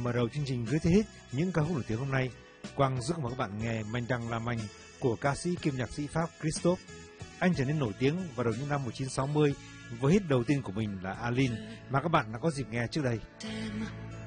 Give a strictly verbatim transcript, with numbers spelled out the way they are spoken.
mở đầu chương trình với hit những ca khúc nổi tiếng hôm nay, Quang giúp mời các bạn nghe Manh Đăng Lam Anh của ca sĩ kiêm nhạc sĩ Pháp Christophe. Anh trở nên nổi tiếng vào đầu những năm một nghìn chín trăm sáu mươi với hit đầu tiên của mình là Aline mà các bạn đã có dịp nghe trước đây.